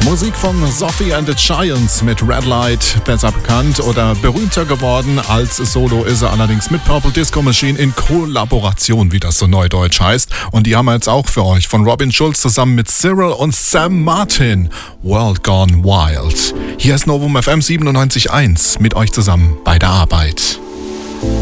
Musik von Sophie and the Giants mit Red Light, besser bekannt oder berühmter geworden als Solo ist er allerdings mit Purple Disco Machine in Kollaboration, wie das so neudeutsch heißt. Und die haben wir jetzt auch für euch von Robin Schulz zusammen mit Cyril und Sam Martin. World Gone Wild. Hier ist Novum FM 97.1 mit euch zusammen bei der Arbeit.